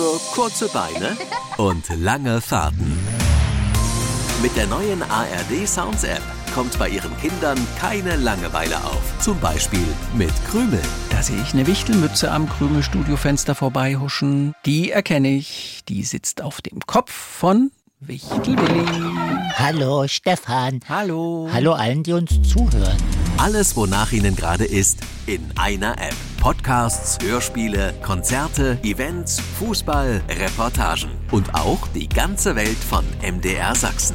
für kurze Beine und lange Fahrten. Mit der neuen ARD Sounds App kommt bei Ihren Kindern keine Langeweile auf. Zum Beispiel mit Krümel. Da sehe ich eine Wichtelmütze am Krümel-Studiofenster vorbeihuschen. Die erkenne ich. Die sitzt auf dem Kopf von Wichtel-Willi. Hallo Stefan. Hallo. Hallo allen, die uns zuhören. Alles, wonach Ihnen gerade ist, in einer App. Podcasts, Hörspiele, Konzerte, Events, Fußball, Reportagen und auch die ganze Welt von MDR Sachsen.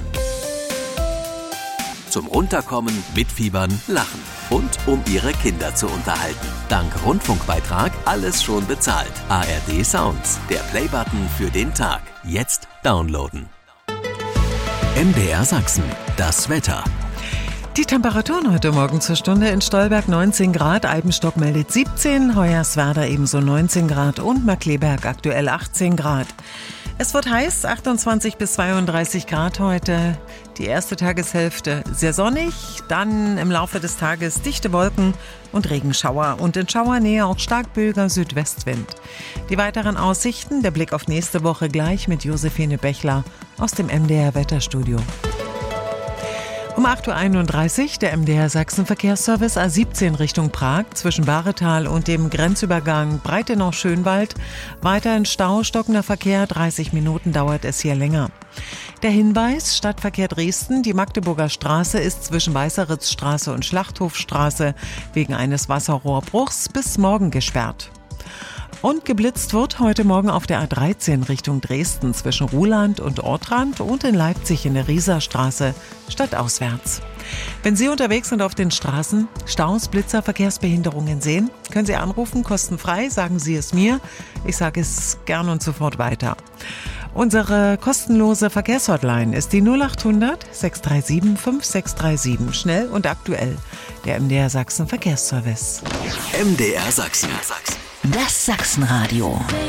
Zum Runterkommen, mitfiebern, lachen und um Ihre Kinder zu unterhalten. Dank Rundfunkbeitrag alles schon bezahlt. ARD Sounds, der Playbutton für den Tag. Jetzt downloaden. MDR Sachsen, das Wetter. Die Temperaturen heute Morgen zur Stunde: in Stolberg 19 Grad, Eibenstock meldet 17, Hoyerswerda ebenso 19 Grad und Markkleeberg aktuell 18 Grad. Es wird heiß, 28 bis 32 Grad heute. Die erste Tageshälfte sehr sonnig, dann im Laufe des Tages dichte Wolken und Regenschauer und in Schauernähe auch stark böiger Südwestwind. Die weiteren Aussichten, der Blick auf nächste Woche gleich mit Josephine Bechler aus dem MDR Wetterstudio. Um 8.31 Uhr der MDR Sachsen Verkehrsservice A17 Richtung Prag zwischen Bahretal und dem Grenzübergang Breitenau-Schönwald. Weiterhin Stau, stockender Verkehr, 30 Minuten dauert es hier länger. Der Hinweis: Stadtverkehr Dresden, die Magdeburger Straße ist zwischen Weißeritzstraße und Schlachthofstraße wegen eines Wasserrohrbruchs bis morgen gesperrt. Und geblitzt wird heute Morgen auf der A13 Richtung Dresden zwischen Ruhland und Ortrand und in Leipzig in der Rieserstraße stadtauswärts. Wenn Sie unterwegs sind auf den Straßen, Staus, Blitzer, Verkehrsbehinderungen sehen, können Sie anrufen, kostenfrei, sagen Sie es mir. Ich sage es gern und sofort weiter. Unsere kostenlose Verkehrshotline ist die 0800 637 5637. Schnell und aktuell. Der MDR Sachsen Verkehrsservice. MDR Sachsen. Das Sachsenradio.